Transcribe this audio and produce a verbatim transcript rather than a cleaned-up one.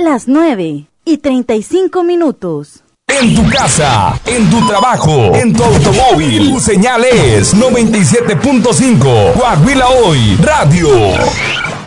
las nueve y treinta y cinco minutos. En tu casa, en tu trabajo, en tu automóvil, tu señal es noventa y siete punto cinco. Coahuila Hoy Radio.